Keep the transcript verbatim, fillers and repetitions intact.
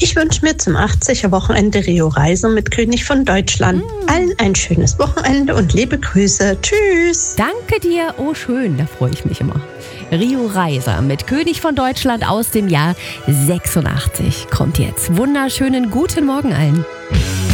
Ich wünsche mir zum achtziger Wochenende Rio Reiser mit König von Deutschland. Mm. Allen ein schönes Wochenende und liebe Grüße. Tschüss. Danke dir. Oh, schön. Da freue ich mich immer. Rio Reiser mit König von Deutschland aus dem Jahr sechsundachtzig kommt jetzt. Wunderschönen guten Morgen allen.